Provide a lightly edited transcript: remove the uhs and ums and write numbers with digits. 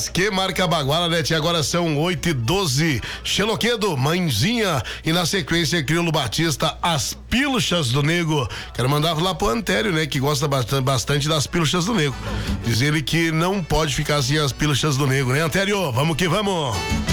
Mas que marca baguala, né, tia? Agora são 8h12. Xeloquedo, Mãezinha. E na sequência, Crioulo Batista, As Pilchas do Nego. Quero mandar lá pro Antério, né? Que gosta bastante das Pilchas do Nego. Diz ele que não pode ficar assim as Pilchas do Nego, né, Antério? Vamos que vamos!